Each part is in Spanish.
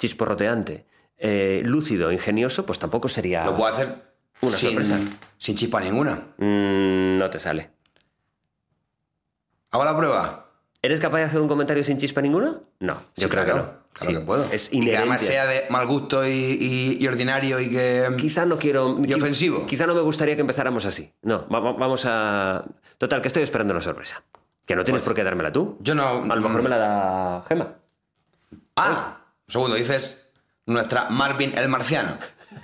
chisporroteante, lúcido, ingenioso, pues tampoco sería... Lo puedo hacer una sorpresa. Sin chispa ninguna. No te sale. ¿Hago la prueba? ¿Eres capaz de hacer un comentario sin chispa ninguna? No, yo creo que no. Claro que puedo. Es y que además inherente. sea de mal gusto y ordinario y que... Quizá no quiero... Y ofensivo. Quizá no me gustaría que empezáramos así. No, vamos a... Total, que estoy esperando una sorpresa. Que no tienes por qué dármela tú. Yo no... A lo mejor me la da Gemma. Un segundo, dices nuestra Marvin el Marciano.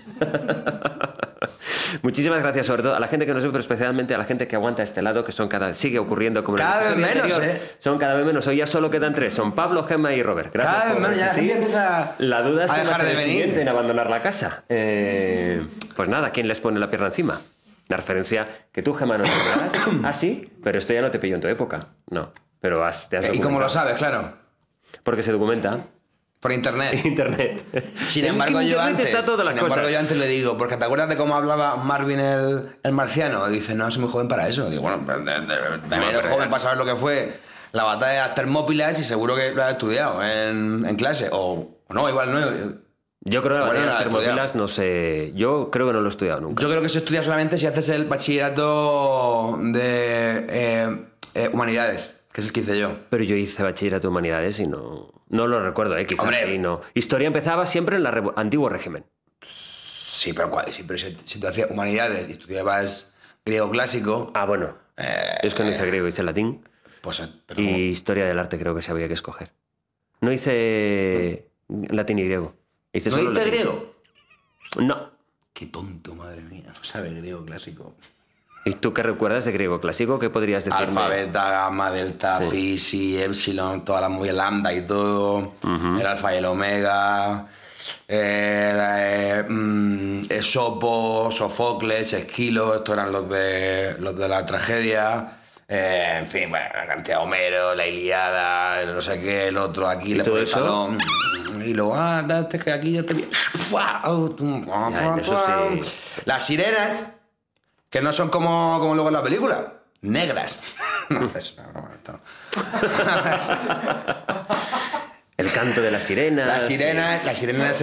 Muchísimas gracias, sobre todo a la gente que nos ve, pero especialmente a la gente que aguanta este lado, que son sigue ocurriendo como en el Cada vez episodio menos, anterior. Son cada vez menos. Hoy ya solo quedan 3. Son Pablo, Gemma y Robert. Gracias. Cada vez por menos, ya la resistir. gente empieza La duda es a quién va a dejar ser de el venir. siguiente en abandonar la casa. Pues nada, ¿quién les pone la pierna encima? La referencia que tú, Gemma, no sabrás. Ah, sí, pero esto ya no te pilló en tu época. No, pero te has documentado. ¿Y cómo lo sabes? Claro. Porque se documenta. Por internet. Internet. Sin En embargo, yo Internet antes, está todas las cosas. yo antes le digo, porque ¿te acuerdas de cómo hablaba Marvin el Marciano? Dice, no, soy muy joven para eso. Digo, bueno, también eres joven para saber lo que fue la batalla de las Termópilas y seguro que lo has estudiado en clase. O no, igual no. Yo creo que la batalla de las la he Termópilas no sé... Yo creo que no lo he estudiado nunca. Yo creo que se estudia solamente si haces el bachillerato de humanidades, que es el que hice yo. Pero yo hice bachillerato de humanidades y no lo recuerdo, quizás. Hombre. Sí, no. Historia empezaba siempre en el antiguo régimen. Sí, pero si tú hacías humanidades y estudiabas griego clásico, Ah, bueno. Yo es que no hice griego, hice latín. pues... Pero Y ¿cómo? historia del arte creo que se había que escoger. No hice latín y griego. Hice ¿No solo diste latín. griego? No. Qué tonto, madre mía. No sabe griego clásico. ¿Y tú qué recuerdas de griego clásico? ¿Qué podrías decirme? Alfa, beta, gamma, delta, Sí. phi, psi, epsilon, toda la movida lambda y todo. El alfa y el omega. Esopo, Sofocles, Esquilo, estos eran los de la tragedia. En fin, bueno, la cantidad de Homero, la Ilíada, el no sé qué, el otro aquí, le todo pone el eso? talón. Y luego, date que aquí ya te vi. Ya, eso sí. Las sirenas, que no son como luego en la película, negras. No, es una broma, esto. El canto de las sirenas. Las sirenas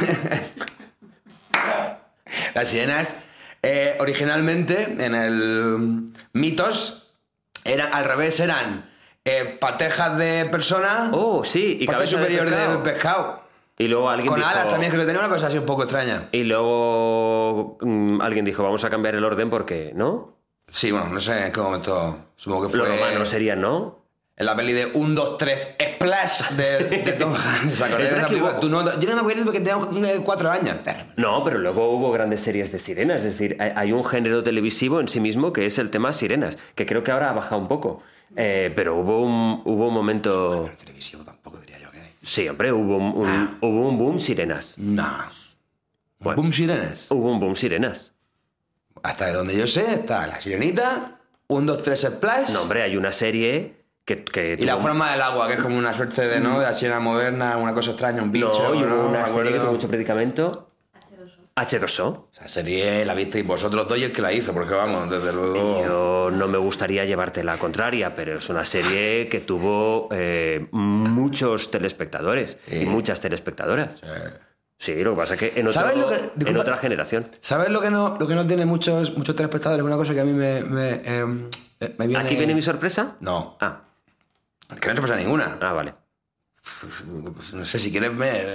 las sirenas originalmente en el mitos al revés, eran patejas de persona, Oh, sí. Y parte cabeza superior de pescado. del pescado. Y luego alguien Con dijo... alas también, creo que tenía una cosa así un poco extraña. Y luego alguien dijo, vamos a cambiar el orden porque, ¿no? Sí, bueno, no sé en qué momento. Supongo que fue Lo romano sería, ¿no? en la peli de 1, 2, 3 Splash de Tom Hanks. ¿Acordáis de Es esa que película? hubo- Yo no me acuerdo porque tenía 4 años. No, pero luego hubo grandes series de sirenas. Es decir, hay un género televisivo en sí mismo que es el tema sirenas, que creo que ahora ha bajado un poco. Pero hubo un momento... Pero televisivo tampoco diría yo que hay. Sí, hombre, hubo un boom sirenas. No. Bueno. Boom sirenas. Hubo un boom sirenas. Hasta de donde yo sé está la sirenita, 1, 2, 3 Splash. No, hombre, hay una serie que Y la tuvo- forma del agua, que es como una suerte de, ¿no? De la sirena moderna, una cosa extraña, un bicho. No, y hubo ¿no? una Me serie que acuerdo. tuvo mucho predicamento. H2O. Esa serie la visteis vosotros dos y el que la hizo, porque vamos, desde luego... Yo no me gustaría llevarte la contraria, pero es una serie que tuvo muchos telespectadores y muchas telespectadoras. Sí, lo que pasa es que en, ¿Sabes lo que- en disculpa? otra generación. ¿Sabes lo que no tiene muchos telespectadores? Una cosa que a mí me viene... ¿Aquí viene mi sorpresa? No, Ah, que no te pasa ninguna. vale. Pues no sé, si quieres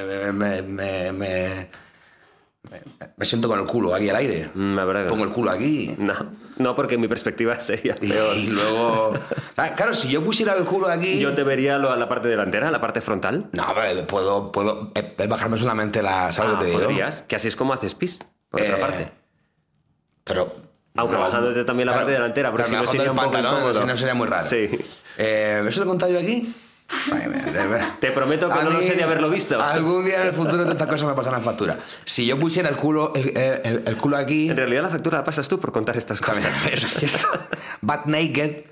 me siento con el culo aquí al aire. La verdad que Pongo el culo aquí. no, porque mi perspectiva sería peor. Y luego... Claro, si yo pusiera el culo aquí... Yo te vería la parte delantera, la parte frontal. No, pero puedo bajarme solamente la... ¿Sabes lo que te digo? Podrías, que así es como haces pis, por otra parte. Pero... Aunque bajándote también la parte delantera, porque si no sería un poco incómodo. Si no sería muy raro. Sí. ¿Eso lo he contado yo aquí? Te prometo que A no lo mí, sé de haberlo visto. Algún día en el futuro estas cosas me pasan factura. Si yo pusiera el culo aquí... En realidad la factura la pasas tú por contar estas cosas. Eso es cierto. Butt naked.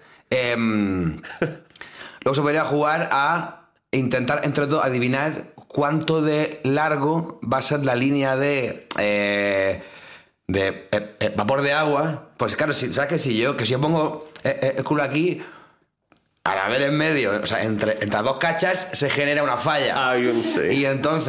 Luego se podría jugar a intentar, entre todos, adivinar cuánto de largo va a ser la línea de vapor de agua. Pues claro, ¿sabes que si yo pongo el culo aquí, al haber en medio, o sea, entre las dos cachas se genera una falla. Sí. Y entonces